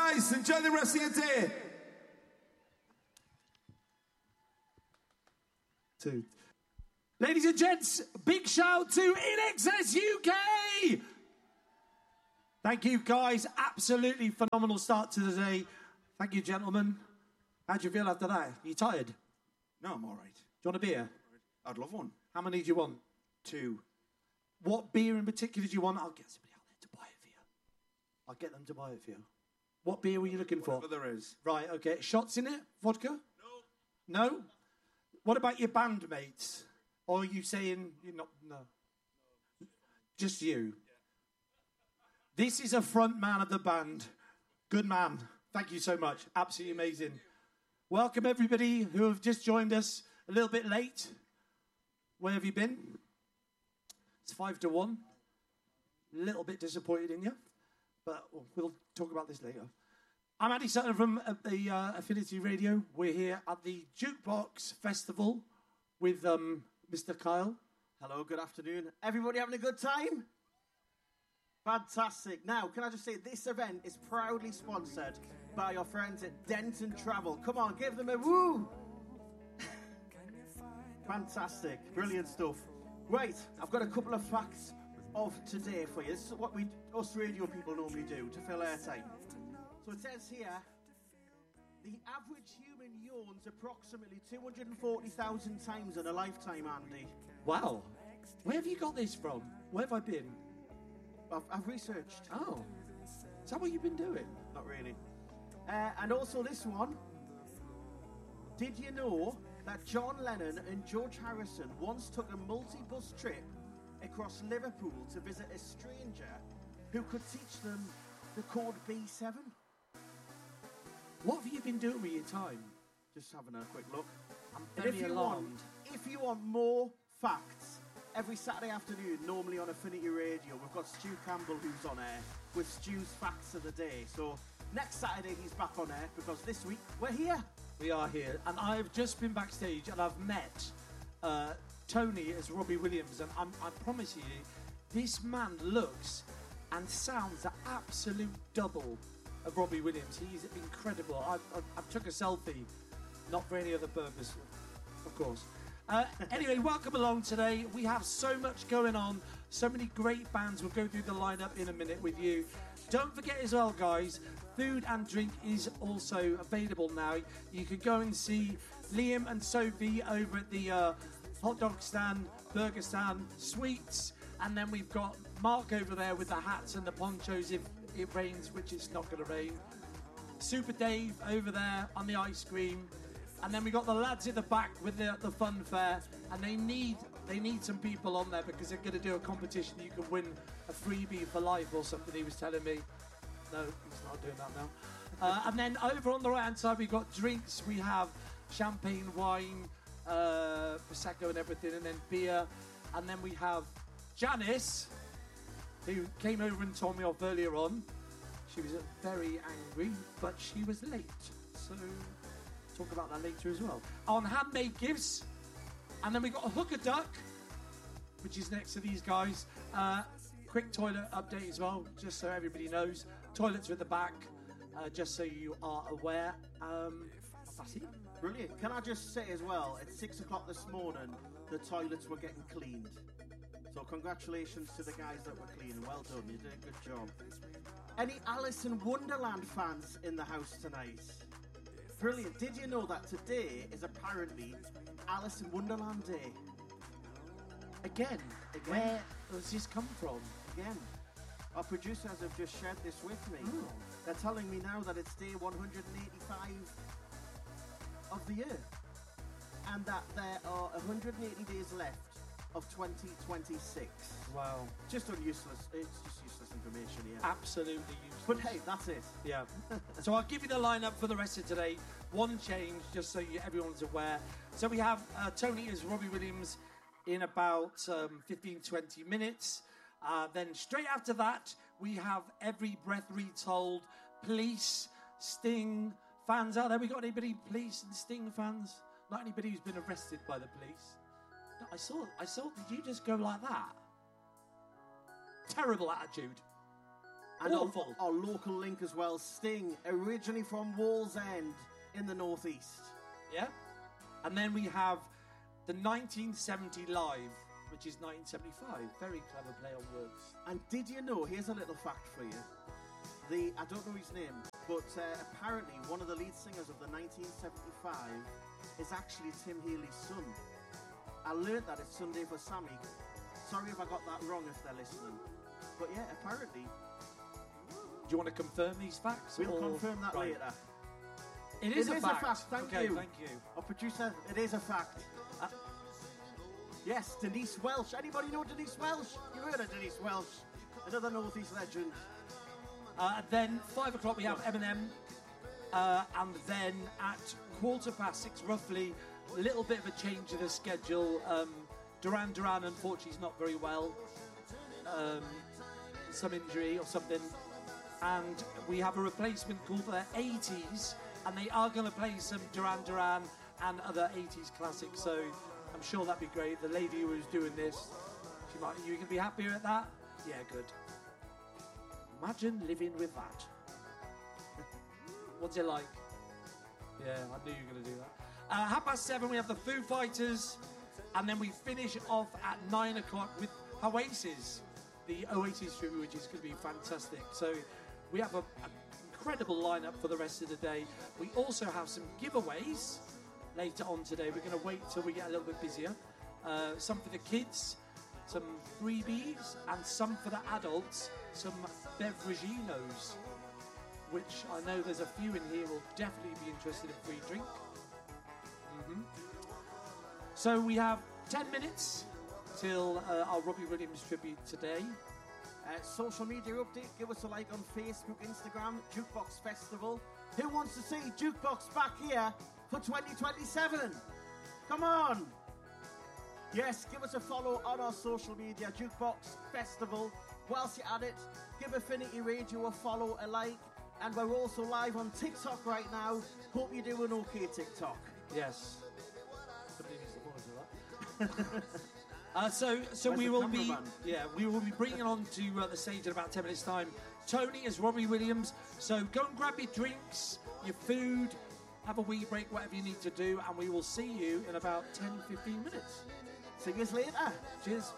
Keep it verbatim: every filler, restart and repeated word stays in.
nice. Enjoy the rest of your day. Two. Ladies and gents, big shout to In Excess U K. Thank you, guys. Absolutely phenomenal start to the day. Thank you, gentlemen. How do you feel after that? You tired? No, I'm all right. Do you want a beer? I'd love one. How many do you want? Two. What beer in particular do you want? I'll get somebody out there to buy it for you. I'll get them to buy it for you. What beer were you looking for? Whatever there is. Right, okay. Shots in it? Vodka? No. No? What about your bandmates? Or are you saying you're not? No. no. Just you. Yeah. This is a front man of the band. Good man. Thank you so much. Absolutely amazing. Welcome everybody who have just joined us a little bit late. Where have you been? It's five to one. A little bit disappointed in you, but we'll talk about this later. I'm Andy Sutton from the uh, Affinity Radio. We're here at the Jukebox Festival with um, Mister Kyle. Hello, good afternoon. Everybody having a good time? Fantastic. Now, can I just say, this event is proudly sponsored by your friends at Denton Travel. Come on, give them a woo! Fantastic. Brilliant stuff. Right, I've got a couple of facts of today for you. This is what we, us radio people normally do to fill airtime. So it says here, the average human yawns approximately two hundred forty thousand times in a lifetime, Andy. Wow. Where have you got this from? Where have I been? I've, I've researched. Oh. Is that what you've been doing? Not really. Uh, and also this one. Did you know that John Lennon and George Harrison once took a multi-bus trip across Liverpool to visit a stranger who could teach them the chord B seven? What have you been doing with your time? Just having a quick look. I'm And very if you alarmed. want, if you want more facts, every Saturday afternoon, normally on Affinity Radio, we've got Stu Campbell who's on air with Stu's Facts of the Day. So next Saturday he's back on air because this week we're here. We are here, and I've just been backstage, and I've met uh, Tony as Robbie Williams, and I'm, I promise you, this man looks and sounds the absolute double of Robbie Williams. He's incredible. I, I, I took a selfie, not for any other purpose, of course. Uh, anyway, welcome along today. We have so much going on, so many great bands. We'll go through the lineup in a minute with you. Don't forget as well, guys, food and drink is also available now. You can go and see Liam and Sophie over at the uh, hot dog stand, burger stand, sweets, and then we've got Mark over there with the hats and the ponchos if it rains, which it's not going to rain. Super Dave over there on the ice cream. And then we got the lads at the back with the, the fun fair, and they need they need some people on there because they're going to do a competition. You can win a freebie for life or something, he was telling me. No, he's not doing that now. Uh, and then over on the right-hand side, we've got drinks. We have champagne, wine, uh, Prosecco and everything, and then beer. And then we have Janice, who came over and told me off earlier on. She was very angry, but she was late. So talk about that later as well. On handmade gifts. And then we got a hooker duck, which is next to these guys. Uh, quick toilet update as well, just so everybody knows. Toilets are at the back, uh, just so you are aware. Um, that's it. Brilliant. Can I just say as well, at six o'clock this morning, the toilets were getting cleaned. So congratulations to the guys that were cleaning. Well done, you did a good job. Any Alice in Wonderland fans in the house tonight? Brilliant. Did you know that today is apparently Alice in Wonderland Day? Again, Again. Where does this come from? Again. Our producers have just shared this with me. Oh. They're telling me now that it's day one hundred eighty-five of the year. And that there are one hundred eighty days left of twenty twenty-six. Wow. Just unuseless. It's just useless information here. Absolutely useless. But hey, that's it. Yeah. So I'll give you the lineup for the rest of today. One change, just so you, everyone's aware. So we have uh, Tony as Robbie Williams in about um, fifteen, twenty minutes. Uh, then straight after that, we have Every Breath Retold, Police, Sting, fans out there. We got anybody Police and Sting fans? Not anybody who's been arrested by the police. No, I saw, I saw, did you just go like that? Terrible attitude. And our, Awful. our local link as well, Sting, originally from Wallsend in the northeast. Yeah. And then we have the nineteen seventy Live, which is nineteen seventy-five. Very clever play on words. And did you know, here's a little fact for you. The I don't know his name, but uh, apparently one of the lead singers of the nineteen seventy-five is actually Tim Healy's son. I learned that at Sunday for Sammy. Sorry if I got that wrong if they're listening. But yeah, apparently. Do you want to confirm these facts? We'll or... confirm that right. later. It is, It a, is a fact. fact, thank okay, you. thank you. Our producer, it is a fact. Uh, yes, Denise Welsh. Anybody know Denise Welsh? You heard of Denise Welsh, another Northeast legend. Uh, then five o'clock we have Eminem, uh, and then at quarter past six, roughly, a little bit of a change in the schedule. Um, Duran Duran, unfortunately, is not very well, um, some injury or something, and we have a replacement called for their eighties, and they are going to play some Duran Duran and other eighties classics. So I'm sure that'd be great. The lady who was doing this, she might. You can be happier at that? Yeah, good. Imagine living with that. What's it like? Yeah, I knew you were going to do that. Uh, half past seven, we have the Foo Fighters, and then we finish off at nine o'clock with Oasis, the Oasis tribute, which is going to be fantastic. So we have an incredible lineup for the rest of the day. We also have some giveaways later on today. We're going to wait till we get a little bit busier. Uh, some for the kids, some freebies, and some for the adults, some beveraginos, which I know there's a few in here will definitely be interested in free drink. Mm-hmm. So we have ten minutes till uh, our Robbie Williams tribute today. Uh, social media update, give us a like on Facebook, Instagram, Jukebox Festival. Who wants to see Jukebox back here for twenty twenty-seven? Come on! Yes, give us a follow on our social media, Jukebox Festival. Whilst you're at it, give Affinity Radio a follow, a like, and we're also live on TikTok right now. Hope you're doing okay, TikTok. Yes. Somebody needs to monitor that. uh, so, so Where's we the will be, cameraman? yeah, we will be bringing on to uh, the stage in about ten minutes' time. Tony as Robbie Williams. So go and grab your drinks, your food, have a wee break, whatever you need to do, and we will see you in about ten, fifteen minutes. See you later. Cheers.